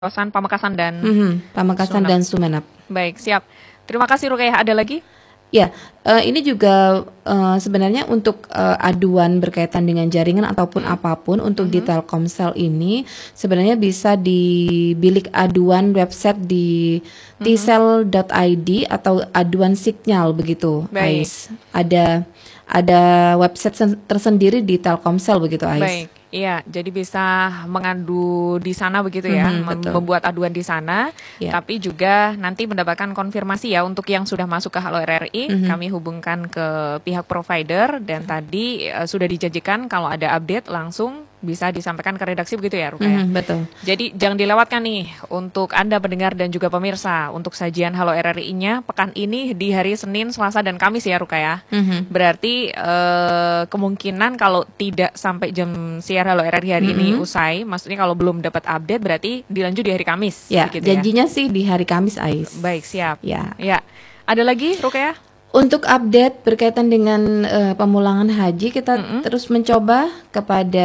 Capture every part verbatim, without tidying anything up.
kawasan Pamekasan dan Mhm, Pamekasan Sumeneb. dan Sumeneb. Baik, siap. Terima kasih Ruqayyah. Ada lagi? Ya, eh, ini juga eh, sebenarnya untuk eh, aduan berkaitan dengan jaringan ataupun apapun untuk di Telkomsel ini sebenarnya bisa di bilik aduan website di tsel dot i d atau aduan signal begitu, Baik. Ais. Ada ada website sen- tersendiri di Telkomsel begitu, Ais. Baik, iya. Jadi bisa mengadu di sana begitu ya, Mhm, mem- betul. membuat aduan di sana. Ya. Tapi juga nanti mendapatkan konfirmasi ya untuk yang sudah masuk ke Halo R R I. Kami hubungkan ke pihak provider dan tadi eh, sudah dijanjikan kalau ada update langsung bisa disampaikan ke redaksi begitu ya, Ruqayyah. Mhm, betul. Jadi jangan dilewatkan nih untuk Anda pendengar dan juga pemirsa untuk sajian Halo R R I-nya pekan ini di hari Senin, Selasa dan Kamis ya Ruqayyah. Mhm. Berarti eh, kemungkinan kalau tidak sampai jam siar Halo R R I hari ini usai, maksudnya kalau belum dapat update berarti dilanjut di hari Kamis. Ya, begitu ya. janjinya sih di hari Kamis, Ais. Baik, siap. Ya. Ya. Ada lagi Ruqayyah? Untuk update berkaitan dengan eh, pemulangan haji, kita terus mencoba kepada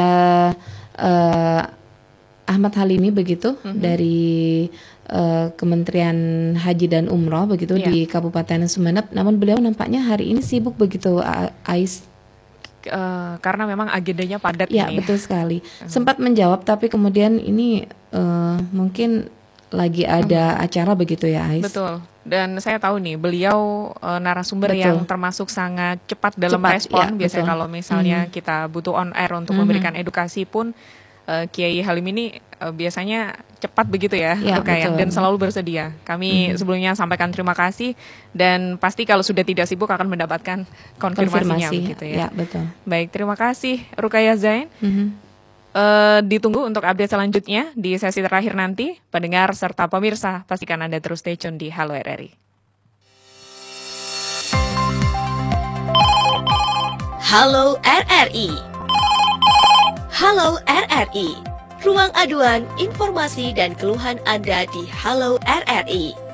eh, Ahmad Halimi begitu dari eh, Kementerian Haji dan Umroh begitu Iya. di Kabupaten Sumeneb. Namun beliau nampaknya hari ini sibuk begitu, A- Ais. Eh, karena memang agendanya padat Ya, ini. betul sekali. Sempat menjawab tapi kemudian ini eh, mungkin lagi ada acara begitu ya, Ais. Betul. Dan saya tahu nih, beliau eh, narasumber Betul. yang termasuk sangat cepat dalam Cepat, respon. ya, Biasanya betul. kalau misalnya kita butuh on air untuk memberikan edukasi pun, eh, Kiai Halim ini eh, biasanya cepat begitu ya, Ya, Ruqayyah, betul. dan selalu bersedia. Kami sebelumnya sampaikan terima kasih dan pasti kalau sudah tidak sibuk akan mendapatkan konfirmasinya Konfirmasi. begitu ya. Ya, betul. Baik, terima kasih Ruqayyah Zain. Mhm. Eh, ditunggu untuk update selanjutnya di sesi terakhir nanti. Pendengar serta pemirsa, pastikan Anda terus stay tune di Halo R R I. Halo R R I. Halo R R I. Ruang aduan, informasi dan keluhan Anda di Halo R R I.